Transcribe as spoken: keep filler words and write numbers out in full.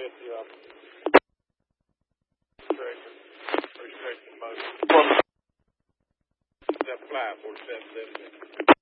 fifty up. Restriction. Restriction motion. Step fly, forty-seven seventy.